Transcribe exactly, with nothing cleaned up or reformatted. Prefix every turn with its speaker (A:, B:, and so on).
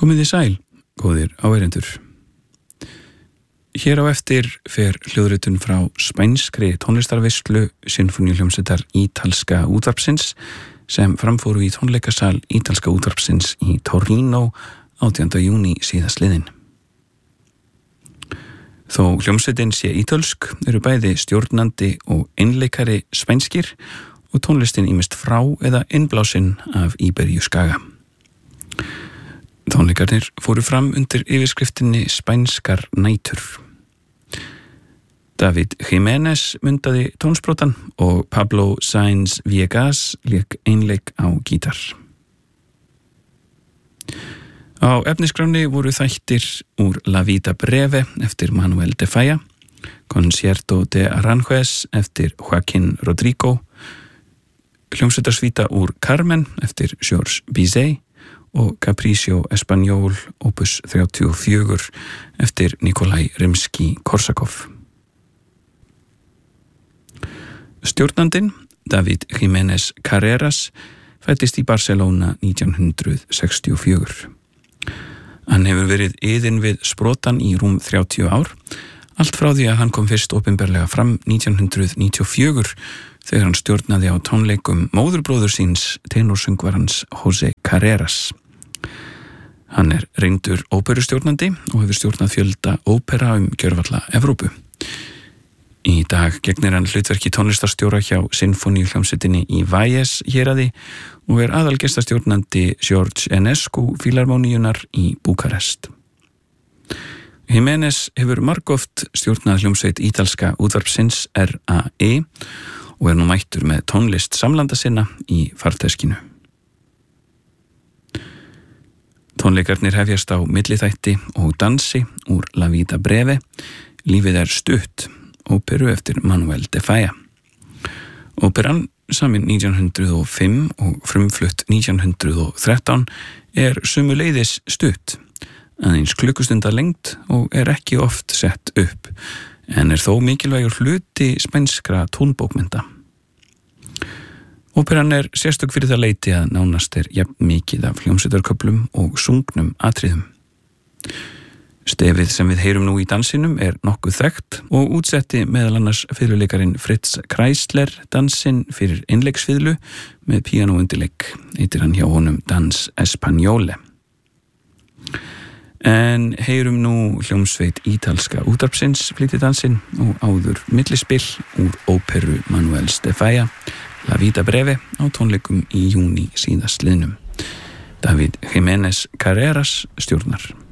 A: Komið þið sæl, góðir áheyrendur. Hér á eftir fer hljóðritun frá spænskri tónlistarveislu sinfóníuhljómsveitar ítalska útvarpsins sem framfóru í tónleikasal ítalska útvarpsins í Torino átjánda júní síðastliðinn. Þó hljómsveitin sé ítölsk eru bæði stjórnandi og einleikari spænskir og tónlistin ýmist frá eða innblásin af Íberíu skaga. Tónleikarnir fóru fram undir yfirskriftinni Spænskar nætur. David Jiménez mundaði tónsprotan og Pablo Sáenz Villegas lék einleik á gítar. Á efnisskráni voru þættir úr La Vida Breve eftir Manuel de Falla, Concierto de Aranjuez eftir Joaquín Rodrigo, hljómsveitarsvíta úr Carmen eftir Georges Bizet og Capriccio Español opus þrjátíu og fjögur eftir Nikolai Rimski-Korsakov. Stjórnandinn, David Jiménez Carreras, fæddist í Barcelona nítján hundrað sextíu og fjögur. Hann hefur verið iðinn við sprotan í rúm þrjátíu ár, allt frá því að hann kom fyrst opinberlega fram nítján hundrað níutíu og fjögur þegar hann stjórnaði á tónleikum móðurbróður síns tenorsöngvarans José Carreras. Hann er reyndur óperustjórnandi og hefur stjórnað fjölda ópera um gjörvalla Evrópu. Í dag gegnir hann hlutverki tónlistarstjóra hjá sinfóníuhljómsveitinni í Valles héraði og er aðalgestastjórnandi George Enescu Filharmoníunar í Búkarest. Jiménez hefur margoft stjórnað hljómsveit ítalska útvarpsins R A E og er nú mættur með tónlist samlanda sinna í farteskinu. Tónleikarnir hefjast á milliþætti og dansi úr La Vida Breve, Lífið er stutt, óperu eftir Manuel de Falla. Óperan, samin nítján hundrað og fimm og frumflutt nítján hundrað og þrettán, er sömuleiðis stutt, aðeins klukkustunda lengd og er ekki oft sett upp, en er þó mikilvægur hluti spænskra tónbókmennta. Óperan er sérstök fyrir það leyti að nánast er jafn mikið af hljómsveitarköflum og sungnum atriðum. Stefið sem við heyrum nú í dansinum er nokkuð þekkt og útsetti meðal annars fiðluleikarinn Fritz Kreisler dansinn fyrir einleiksfiðlu með píanóundirleik, heitir hann hjá honum Dans Espagnole. En heyrum nú hljómsveit ítalska útvarpsins flytja dansinn og áður millispill úr óperu Manuels de Falla, La Vida Breve á tónleikum í júní síðastliðnum. David Jiménez Carreras stjórnar.